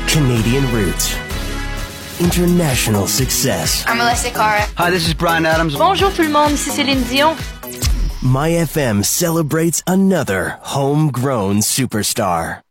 Canadian roots. International success. I'm Melissa Cara. Hi, this is Bryan Adams. Bonjour tout le monde, ici Céline Dion. My FM celebrates another homegrown superstar.